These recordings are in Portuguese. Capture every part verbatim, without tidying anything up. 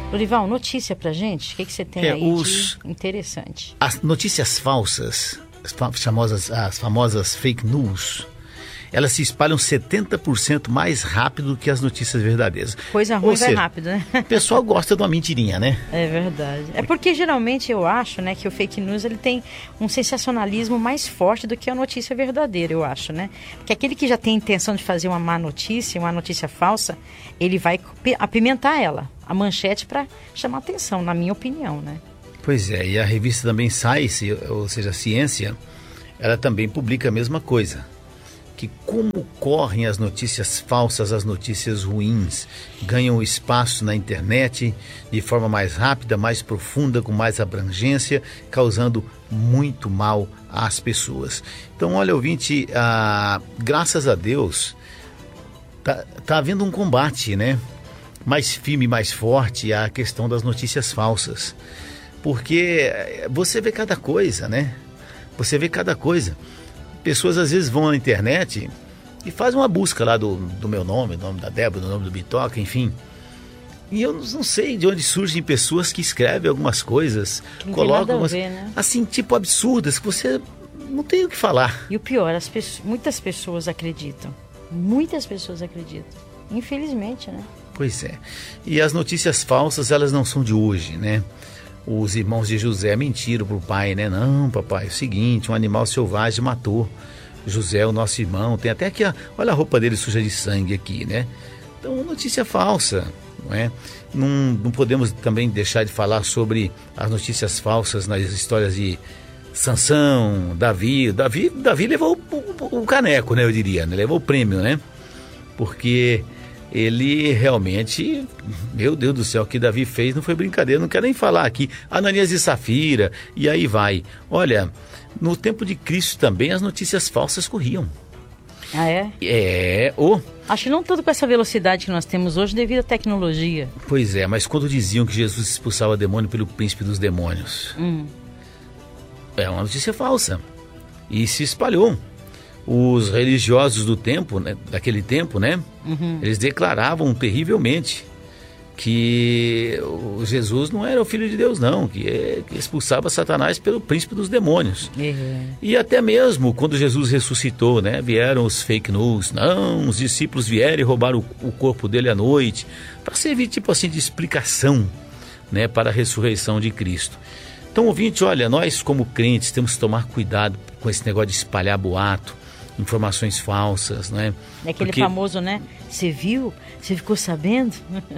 Lorival, notícia pra gente? O que, que você tem é, aí os, de interessante? As notícias falsas, as famosas, as famosas fake news, elas se espalham setenta por cento mais rápido do que as notícias verdadeiras. Coisa ruim vai rápido, né? O pessoal gosta de uma mentirinha, né? É verdade. É porque geralmente eu acho, né, que o fake news ele tem um sensacionalismo mais forte do que a notícia verdadeira, eu acho, né? Porque aquele que já tem a intenção de fazer uma má notícia, uma notícia falsa, ele vai apimentar ela, a manchete, para chamar atenção, na minha opinião, né? Pois é, e a revista também Science, ou seja, a Ciência, ela também publica a mesma coisa. Que como correm as notícias falsas, as notícias ruins, ganham espaço na internet de forma mais rápida, mais profunda, com mais abrangência, causando muito mal às pessoas. Então, olha, ouvinte, ah, graças a Deus, tá, tá havendo um combate, né? Mais firme, mais forte à questão das notícias falsas. Porque você vê cada coisa, né? Você vê cada coisa. Pessoas às vezes vão na internet e fazem uma busca lá do, do meu nome, do nome da Débora, do nome do Bitoca, enfim. E eu não sei de onde surgem pessoas que escrevem algumas coisas, não colocam umas, ver, né? assim, tipo absurdas, que você não tem o que falar. E o pior, as pessoas, muitas pessoas acreditam. Muitas pessoas acreditam. Infelizmente, né? Pois é. E as notícias falsas, elas não são de hoje, né? Os irmãos de José mentiram para o pai, né? Não, papai, é o seguinte, um animal selvagem matou José, o nosso irmão. Tem até aqui, olha a roupa dele suja de sangue aqui, né? Então, notícia falsa, não é? Não, não podemos também deixar de falar sobre as notícias falsas nas histórias de Sansão, Davi. Davi, Davi levou o, o, o caneco, né? Eu diria, né? Levou o prêmio, né? Porque ele realmente, meu Deus do céu, o que Davi fez não foi brincadeira, não quero nem falar aqui, Ananias e Safira, e aí vai. Olha, no tempo de Cristo também as notícias falsas corriam. Ah, é? É, oh. Acho que não tudo com essa velocidade que nós temos hoje devido à tecnologia. Pois é, mas quando diziam que Jesus expulsava demônio pelo príncipe dos demônios, hum. é uma notícia falsa, e se espalhou. Os religiosos do tempo, né, daquele tempo, né? Uhum. Eles declaravam terrivelmente que o Jesus não era o Filho de Deus, não, que, é, que expulsava Satanás pelo príncipe dos demônios. Uhum. E até mesmo quando Jesus ressuscitou, né? Vieram os fake news, não, os discípulos vieram e roubaram o, o corpo dele à noite, para servir tipo assim de explicação, né, para a ressurreição de Cristo. Então, ouvinte, olha, nós como crentes temos que tomar cuidado com esse negócio de espalhar boato, informações falsas, né? É aquele porque... famoso, né? Você viu? Você ficou sabendo?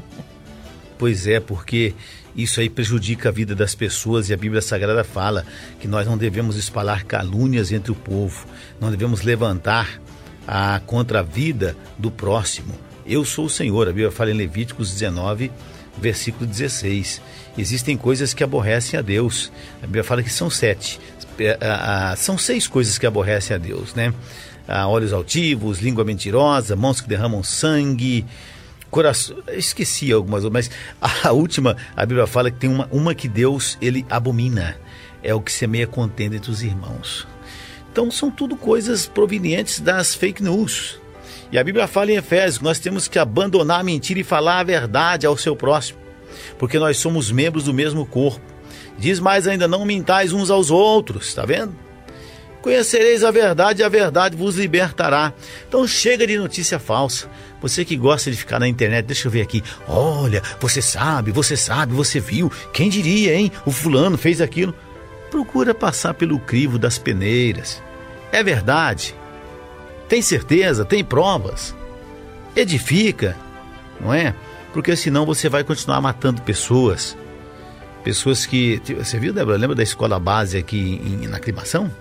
Pois é, porque isso aí prejudica a vida das pessoas e a Bíblia Sagrada fala que nós não devemos espalhar calúnias entre o povo, não devemos levantar a, contra a vida do próximo. Eu sou o Senhor, a Bíblia fala em Levíticos dezenove, versículo dezesseis. Existem coisas que aborrecem a Deus. A Bíblia fala que são sete. Ah, ah, são seis coisas que aborrecem a Deus, né? Ah, olhos altivos, língua mentirosa, mãos que derramam sangue, coração... Esqueci algumas, mas a última, a Bíblia fala que tem uma, uma que Deus, ele abomina. É o que semeia contenda entre os irmãos. Então são tudo coisas provenientes das fake news. E a Bíblia fala em Efésios que nós temos que abandonar a mentira e falar a verdade ao seu próximo, porque nós somos membros do mesmo corpo. Diz mais ainda, não mintais uns aos outros, tá vendo? Conhecereis a verdade e a verdade vos libertará. Então chega de notícia falsa. Você que gosta de ficar na internet, deixa eu ver aqui. Olha, você sabe, você sabe, você viu. Quem diria, hein? O fulano fez aquilo. Procura passar pelo crivo das peneiras. É verdade? Tem certeza? Tem provas? Edifica, não é? Porque senão você vai continuar matando pessoas. Pessoas que... Você viu, Débora? Lembra da escola base aqui em, na Aclimação?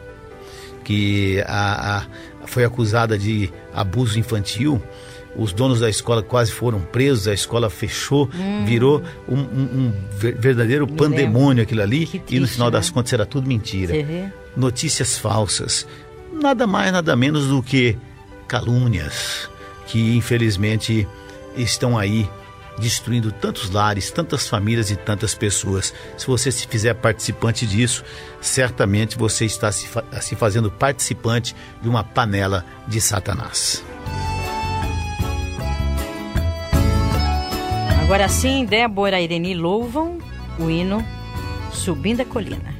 Que a, a, foi acusada de abuso infantil. Os donos da escola quase foram presos, a escola fechou, hum. virou um, um, um verdadeiro Me pandemônio lembro. Aquilo ali. Triste, e no final, né? Das contas era tudo mentira. Notícias falsas. Nada mais, nada menos do que calúnias que infelizmente estão aí destruindo tantos lares, tantas famílias e tantas pessoas. Se você se fizer participante disso, certamente você está se, fa- se fazendo participante de uma panela de Satanás. Agora sim, Débora e Ireni louvam o hino Subindo a Colina.